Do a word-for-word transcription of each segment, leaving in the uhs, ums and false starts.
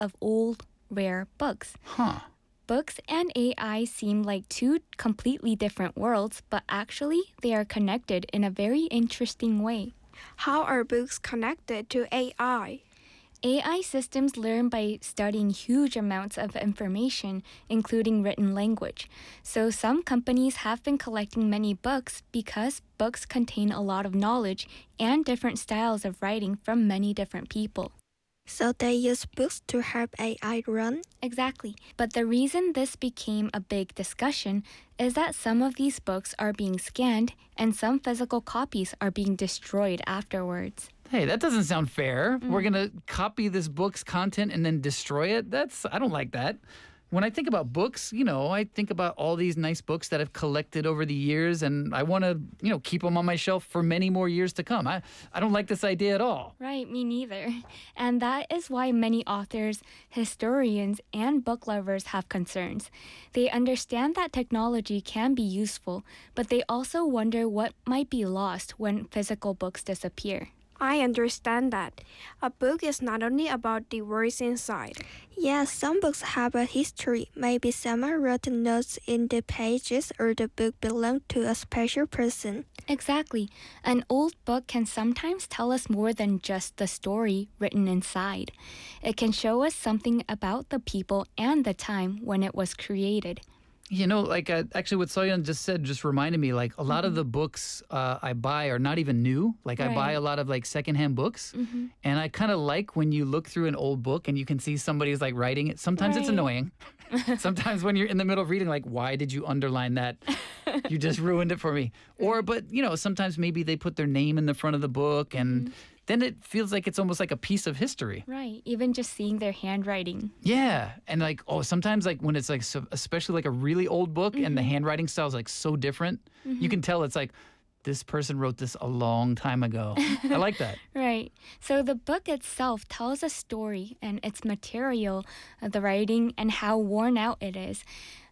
of old, rare books. Huh. Books and A I seem like two completely different worlds, but actually they are connected in a very interesting way. How are books connected to A I? A I systems learn by studying huge amounts of information, including written language. So some companies have been collecting many books because books contain a lot of knowledge and different styles of writing from many different people. So they use books to help A I run? Exactly. But the reason this became a big discussion is that some of these books are being scanned and some physical copies are being destroyed afterwards. Hey, that doesn't sound fair. Mm. We're going to copy this book's content and then destroy it? That's, I don't like that. When I think about books, you know, I think about all these nice books that I've collected over the years, and I want to, you know, keep them on my shelf for many more years to come. I, I don't like this idea at all. Right, me neither. And that is why many authors, historians, and book lovers have concerns. They understand that technology can be useful, but they also wonder what might be lost when physical books disappear. I understand that. A book is not only about the words inside. Yes, some books have a history. Maybe someone wrote notes in the pages or the book belonged to a special person. Exactly. An old book can sometimes tell us more than just the story written inside. It can show us something about the people and the time when it was created. You know, like uh, actually what Soyeon just said just reminded me, like a lot mm-hmm. of the books uh, I buy are not even new. Like right. I buy a lot of like secondhand books. Mm-hmm. And I kind of like when you look through an old book and you can see somebody's like writing it. Sometimes right. it's annoying. Sometimes when you're in the middle of reading, like, why did you underline that? You just ruined it for me. Or, but, you know, sometimes maybe they put their name in the front of the book and mm-hmm. then it feels like it's almost like a piece of history. Right. Even just seeing their handwriting. Yeah. And like, oh, sometimes like when it's like, so, especially like a really old book mm-hmm. and the handwriting style is like so different, mm-hmm. you can tell it's like, this person wrote this a long time ago. I like that. Right. So the book itself tells a story and its material, uh, the writing, and how worn out it is.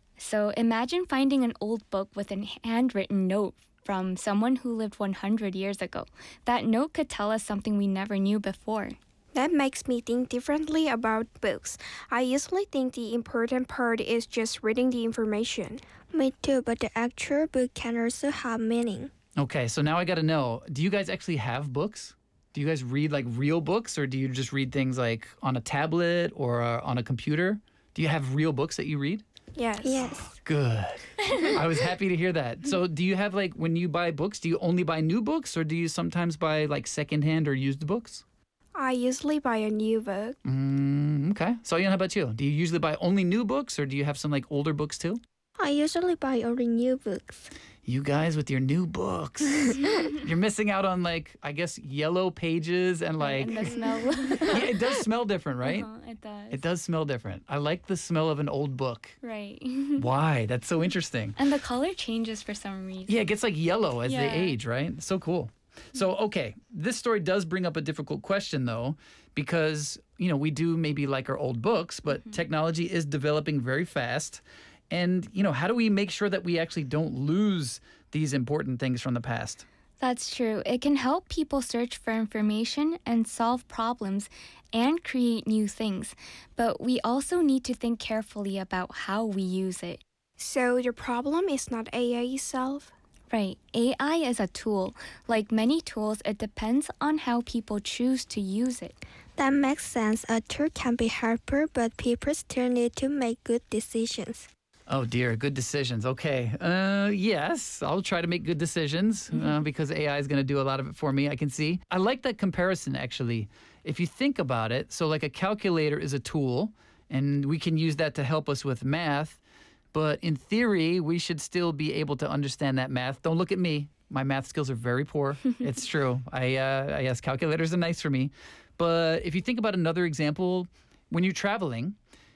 So imagine finding an old book with a handwritten note from someone who lived one hundred years ago. That note could tell us something we never knew before. That makes me think differently about books. I usually think the important part is just reading the information. Me too, but the actual book can also have meaning. Okay, so now I got to know, do you guys actually have books? Do you guys read like real books, or do you just read things like on a tablet or uh, on a computer? Do you have real books that you read? Yes. Yes. Good. I was happy to hear that. So do you have like, when you buy books, do you only buy new books, or do you sometimes buy like secondhand or used books? I usually buy a new book. Mm, okay. So how about you? Do you usually buy only new books, or do you have some like older books too? I usually buy only new books. You guys with your new books. You're missing out on like, I guess, yellow pages and like... And the smell. Yeah, it does smell different, right? Uh-huh, it does. It does smell different. I like the smell of an old book. Right. Why? That's so interesting. And the color changes for some reason. Yeah, it gets like yellow as yeah. they age, right? So cool. So, okay, this story does bring up a difficult question, though, because, you know, we do maybe like our old books, but mm-hmm. technology is developing very fast. And, you know, how do we make sure that we actually don't lose these important things from the past? That's true. It can help people search for information and solve problems and create new things. But we also need to think carefully about how we use it. So the problem is not A I itself? Right. A I is a tool. Like many tools, it depends on how people choose to use it. That makes sense. A tool can be helpful, but people still need to make good decisions. Oh, dear. Good decisions. Okay. Uh, yes, I'll try to make good decisions mm-hmm. uh, because A I is going to do a lot of it for me, I can see. I like that comparison, actually. If you think about it, so like a calculator is a tool, and we can use that to help us with math. But in theory, we should still be able to understand that math. Don't look at me. My math skills are very poor. It's true. I, uh, yes, calculators are nice for me. But if you think about another example, when you're traveling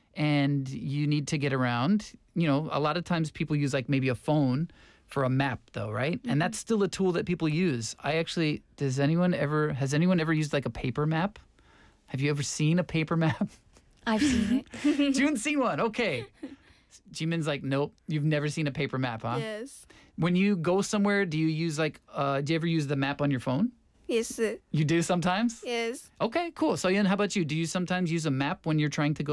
and you need to get around, you know, a lot of times people use like maybe a phone for a map though, right? Mm-hmm. And that's still a tool that people use. I actually, does anyone ever, has anyone ever used like a paper map? Have you ever seen a paper map? I've seen it. June's seen one. Okay. Jimin's like, nope, you've never seen a paper map, huh? Yes. When you go somewhere, do you use like, uh, do you ever use the map on your phone? 也是 You do sometimes? yes. Okay, cool. So, Yan, how about you? Do you sometimes use a map when you're trying to go